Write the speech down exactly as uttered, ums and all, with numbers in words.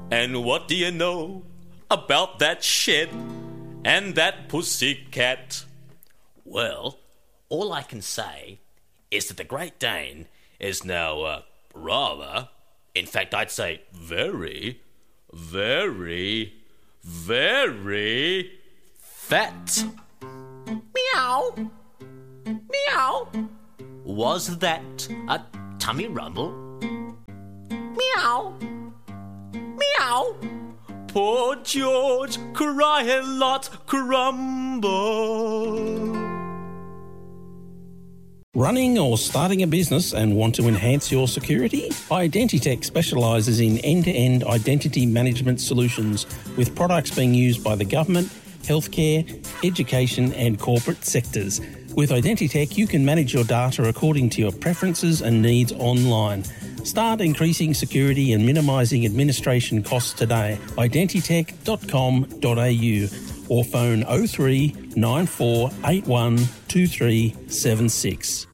And what do you know about that shed and that pussycat? Well, all I can say is that the Great Dane is now uh, rather, in fact I'd say very, very, very fat. Meow. Meow. Was that a tummy rumble? Meow. Meow. Poor George, cry a lot, crumble. Running or starting a business and want to enhance your security? Identitech specialises in end-to-end identity management solutions with products being used by the government, healthcare, education and corporate sectors. With Identitech, you can manage your data according to your preferences and needs online. Start increasing security and minimising administration costs today. identitech dot com dot a u or phone oh three nine four eight one two three seven six.